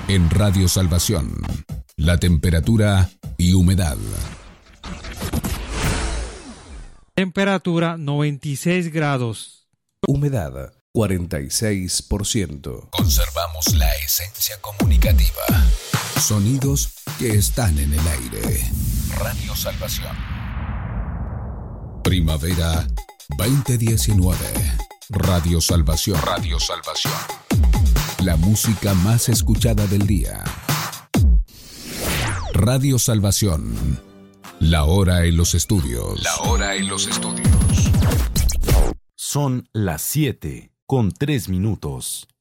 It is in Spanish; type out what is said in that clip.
En Radio Salvación, la temperatura y humedad. Temperatura 96 grados. Humedad 46%. Conservamos la esencia comunicativa. Sonidos que están en el aire. Radio Salvación. Primavera 2019. Radio Salvación. Radio Salvación. La música más escuchada del día. Radio Salvación. La hora en los estudios. La hora en los estudios. Son las 7:03.